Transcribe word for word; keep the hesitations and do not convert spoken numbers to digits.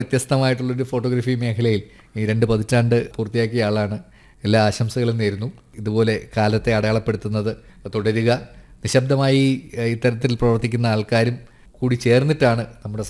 വ്യത്യസ്തമായിട്ടുള്ളൊരു photography മേഖലയിൽ ഈ രണ്ട് പതിറ്റാണ്ട് പൂർത്തിയാക്കിയ ആളാണ്. എല്ലാ ആശംസകളും നേരുന്നു. ഇതുപോലെ കാലത്തെ അടയാളപ്പെടുത്തുന്നത് തുടരുക. നിശബ്ദമായി ഇത്തരത്തിൽ പ്രവർത്തിക്കുന്ന ആൾക്കാരും കൂടി ചേർന്നിട്ടാണ് നമ്മുടെ